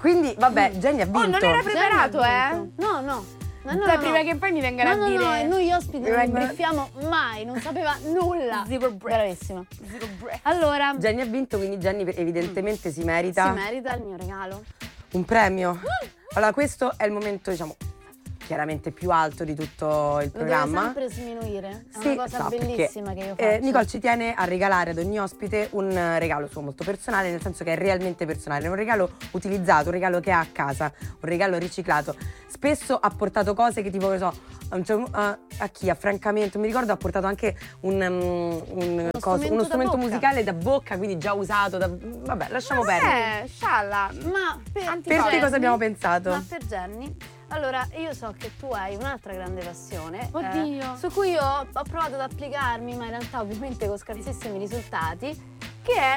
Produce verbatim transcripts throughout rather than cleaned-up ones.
Quindi, vabbè, Jenny ha vinto. Oh, non era preparato, eh? No, no. Ma no, Cioè, no, prima no. che poi mi vengano no, a dire... No, no, noi ospiti non li Remember? briefiamo mai, non sapeva nulla. Zero breath. Bravissima. Zero breath. Allora, Jenny ha vinto, quindi Jenny evidentemente si merita si merita il mio regalo. un premio. Allora, questo è il momento, diciamo, chiaramente più alto di tutto il Lo deve programma. sempre sminuire. È Sì, una cosa no, perché, bellissima che io faccio. Eh, Nicole ci tiene a regalare ad ogni ospite un regalo suo molto personale, nel senso che è realmente personale, è un regalo utilizzato, un regalo che ha a casa, un regalo riciclato. Spesso ha portato cose che tipo, che so, a, un certo- a, a chi? A Francamente, mi ricordo ha portato anche un, um, un Uno coso- strumento uno da strumento bocca. musicale da bocca, quindi già usato. Da, vabbè, lasciamo perdere. Eh, scialla. Ma per, Per Per te Jenny- cosa abbiamo pensato? Ma per Jenny, allora io so che tu hai un'altra grande passione. Oddio. eh, su cui io ho, ho provato ad applicarmi, ma in realtà ovviamente con scarsissimi risultati, che è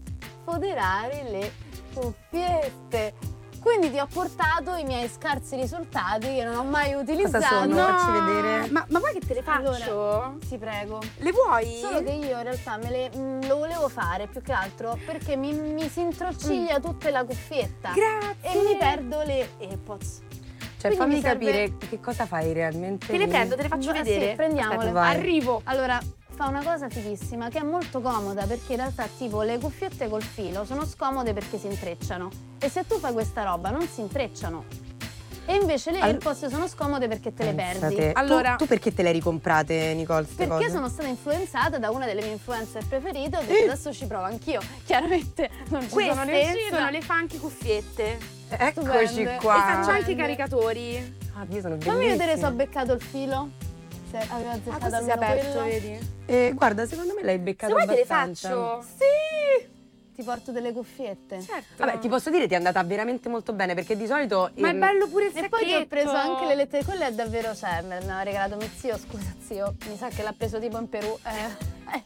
foderare le cuffiette. Quindi ti ho portato i miei scarsi risultati che non ho mai utilizzato. sono? No, Facci vedere. Ma, ma vuoi che te le faccio? Allora, ti prego. Le vuoi? Solo che io in realtà me le, mh, lo volevo fare più che altro perché mi, mi si introciglia tutta la cuffietta. Grazie. E mi perdo le AirPods. Cioè, Quindi fammi mi serve- capire che cosa fai realmente. Te le prendo, te le faccio Va- vedere. Sì, prendiamole. Aspetta, vai. Arrivo. Allora, fa una cosa fighissima che è molto comoda perché in realtà tipo le cuffiette col filo sono scomode perché si intrecciano. E se tu fai questa roba non si intrecciano. E invece le All- AirPods sono scomode perché te le perdi. Pensate. Allora- tu, tu perché te le hai ricomprate, Nicole, ste Perché cose? sono stata influenzata da una delle mie influencer preferite, ho detto adesso ci provo anch'io. Chiaramente non ci sono Queste riuscita. sono le funky cuffiette. Eccoci stupende. qua. E faccio anche i Stupende. caricatori. Ah, io sono Fammi vedere se ho bellissime. beccato il filo. Se aveva Ah, azzeccato questo si è almeno aperto, quello. vedi? Eh, guarda, secondo me l'hai Se beccato vuoi te le abbastanza. faccio. Sì! Ti porto delle cuffiette. Certo. Vabbè, ti posso dire ti è andata veramente molto bene perché di solito Ma è ehm, bello pure il E sacchetto. poi ti ho preso anche le lettere, quello è davvero, cioè, me l'ha regalato mio zio, scusa zio, mi sa che l'ha preso tipo in Perù. Eh.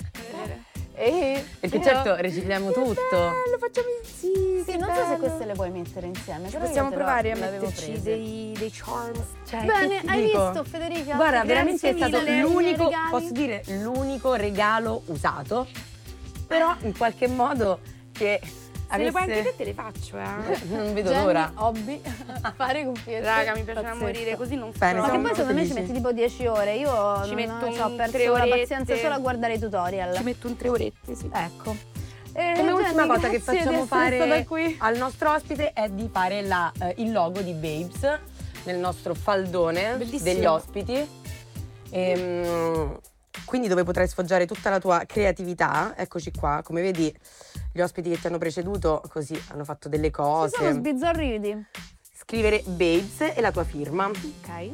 Eh. perché Io- certo ricicliamo tutto. Bello, facciamo insieme. Sì, non so se queste le puoi mettere insieme, però io Possiamo te lo- provare a l'avevo metterci prese. dei, dei charms. Cioè, Bene, che ti hai dico? visto Federica? Guarda, Grazie veramente è stato mille, l'unico, i regali. posso dire, l'unico regalo usato, però in qualche modo che Se le puoi anche avesse... te te le faccio, eh. Non vedo Jenny, l'ora. hobby, fare cuffiette. Raga, mi piace da Pazzesco. morire, così non Bene, so. Ma che siamo poi secondo me ci felici. metti tipo dieci ore, io Ci non metto ho un perso tre la orette. pazienza solo a guardare i tutorial. Ci metto un tre orette, sì. Ecco. Eh, Come ultima Jenny, cosa che grazie di facciamo essere stata fare qui. al nostro ospite è di fare la, eh, il logo di Babes nel nostro faldone Bellissimo. degli ospiti. Ehm, quindi dove potrai sfoggiare tutta la tua creatività. Eccoci qua, come vedi gli ospiti che ti hanno preceduto così hanno fatto delle Ci sono cose. sbizzarriti. Scrivere Babes e la tua firma. Ok.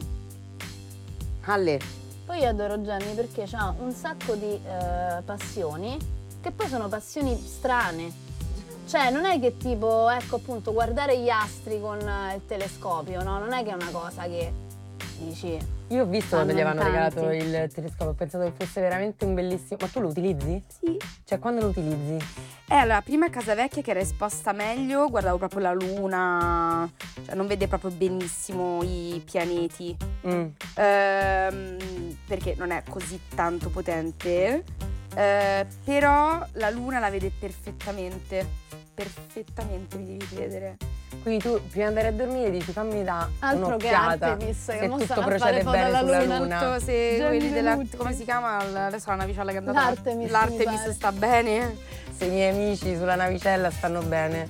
Ale, Poi io adoro Jenny perché ha un sacco di eh, passioni che poi sono passioni strane. Cioè non è che tipo, ecco appunto, guardare gli astri con eh, il telescopio, no? Non è che è una cosa che dici... io ho visto quando gli Fanno avevano in regalato tanti. il telescopio, ho pensato che fosse veramente un bellissimo... Ma tu lo utilizzi? Sì. Cioè quando lo utilizzi? Eh, allora, prima a casa vecchia che era esposta meglio, guardavo proprio la luna, cioè non vede proprio benissimo i pianeti, Mm. ehm, perché non è così tanto potente, eh, però la luna la vede perfettamente, perfettamente, mi devi credere. Quindi tu prima di andare a dormire dici fammi da Altro che un'occhiata Artemis, che se mo tutto stanno a procede fare foto bene alla sulla luna. luna. Tanto se Jenny quelli della... Venuti. come si chiama? Adesso la navicella che è andata... L'Artemis, mi L'Artemis pare. sta bene? Se i miei amici sulla navicella stanno bene,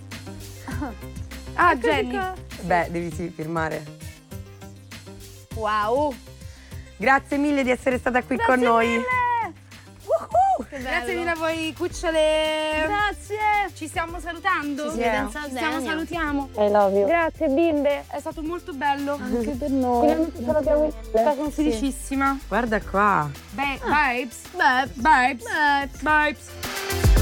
Ah, Eccoci Jenny. qua. beh, devi sì firmare. Wow! Grazie mille di essere stata qui Grazie con noi. mille! Woohoo! Che bello. Grazie mille a voi, cucciole. Grazie! Ci stiamo salutando? Ci si Yeah. vede in Ci stiamo Sardegna. salutiamo. I love you. Grazie bimbe! È stato molto bello. Anche per noi. Sono felicissima. Guarda qua. Ba- Vibes. Beh, Vibes. beh, Vibes.